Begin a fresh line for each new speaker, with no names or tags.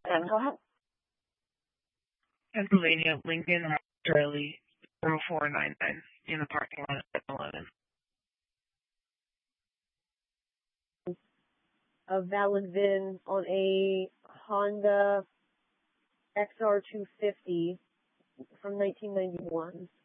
Go ahead.
Pennsylvania, Lincoln Riley 0499 in the parking lot at 7-Eleven.
A valid VIN on a Honda XR250 from 1991.